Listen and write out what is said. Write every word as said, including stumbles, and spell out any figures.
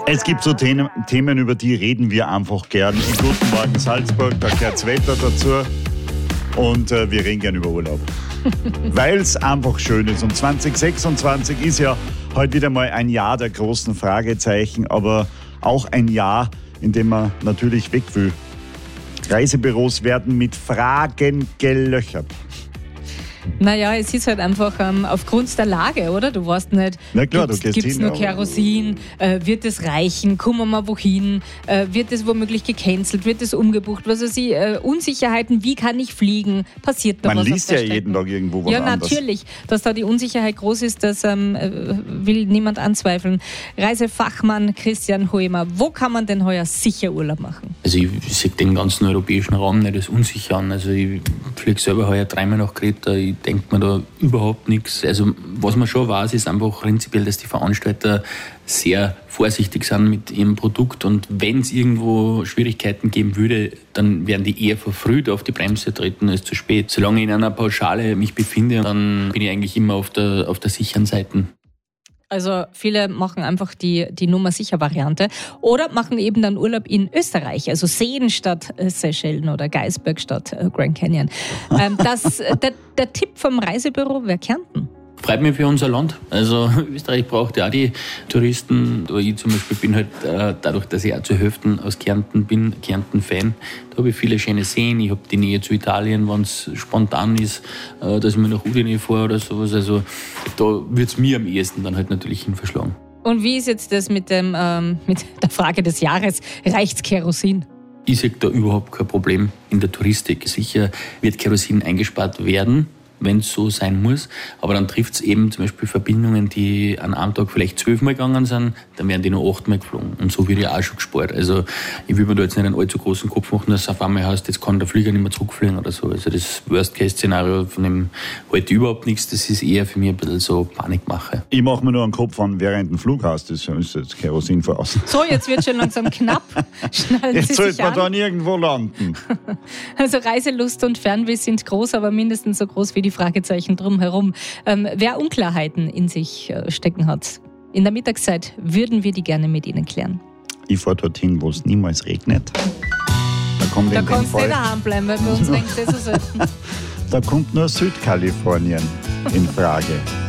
Es gibt so Themen, Themen, über die reden wir einfach gern. In Guten Morgen Salzburg, da gehört das Wetter dazu. Und äh, wir reden gern über Urlaub. Weil es einfach schön ist. Und zwanzig sechsundzwanzig ist ja heute wieder mal ein Jahr der großen Fragezeichen, aber auch ein Jahr, in dem man natürlich weg will. Reisebüros werden mit Fragen gelöchert. Naja, es ist halt einfach ähm, aufgrund der Lage, oder? Du weißt nicht, Na klar, gibt's, du gehst gibt's hin, nur ja. Kerosin, äh, wird es reichen, kommen wir mal wohin, äh, wird es womöglich gecancelt, wird es umgebucht, was weiß ich, äh, Unsicherheiten, wie kann ich fliegen, passiert da Man was auf liest der ja Strecke? jeden Tag irgendwo was Ja, anderes. natürlich, dass da die Unsicherheit groß ist, das ähm, äh, will niemand anzweifeln. Reisefachmann Christian Hoemer, wo kann man denn heuer sicher Urlaub machen? Also ich sehe den ganzen europäischen Raum nicht als unsicher an. Also ich fliege selber heuer dreimal nach Kreta, ich denke mir da überhaupt nichts. Also was man schon weiß, ist einfach prinzipiell, dass die Veranstalter sehr vorsichtig sind mit ihrem Produkt und wenn es irgendwo Schwierigkeiten geben würde, dann werden die eher verfrüht auf die Bremse treten als zu spät. Solange ich in einer Pauschale mich befinde, dann bin ich eigentlich immer auf der, auf der sicheren Seite. Also viele machen einfach die, die Nummer-sicher-Variante oder machen eben dann Urlaub in Österreich, also Seen statt äh, Seychellen oder Geisberg statt äh, Grand Canyon. Ähm, das, äh, der, der Tipp vom Reisebüro wäre Kärnten. Freut mich für unser Land. Also Österreich braucht ja auch die Touristen. Aber ich zum Beispiel bin halt äh, dadurch, dass ich auch zu Hälften aus Kärnten bin, Kärnten-Fan. Da habe ich viele schöne Seen. Ich habe die Nähe zu Italien, wenn es spontan ist, äh, dass ich mir nach Udine fahre oder sowas. Also da würde es mir am ehesten dann halt natürlich hin verschlagen. Und wie ist jetzt das mit, dem, ähm, mit der Frage des Jahres? Reicht's Kerosin? Ich sehe da überhaupt kein Problem in der Touristik. Sicher wird Kerosin eingespart werden, wenn es so sein muss. Aber dann trifft es eben zum Beispiel Verbindungen, die an einem Tag vielleicht zwölfmal gegangen sind, dann werden die nur achtmal geflogen. Und so wird ja auch schon gespart. Also ich will mir da jetzt nicht einen allzu großen Kopf machen, dass es auf einmal heißt, jetzt kann der Flieger nicht mehr zurückfliegen oder so. Also das Worst-Case-Szenario, von dem halte ich überhaupt nichts. Das ist eher für mich ein bisschen so Panikmache. Ich mache mir nur einen Kopf an, während ein Flug hast, das ist jetzt Kerosin voraus. So, jetzt wird schon langsam knapp. Schnallen Jetzt Sie sollte sich man an. dann irgendwo landen. Also Reiselust und Fernweh sind groß, aber mindestens so groß wie die Fragezeichen drumherum. Ähm, wer Unklarheiten in sich äh, stecken hat, in der Mittagszeit würden wir die gerne mit Ihnen klären. Ich fahre dorthin, wo es niemals regnet. Da kommt Da in dem kannst du Fall, daheim bleiben, weil bei uns regnet es eh so selten. da kommt nur Südkalifornien in Frage.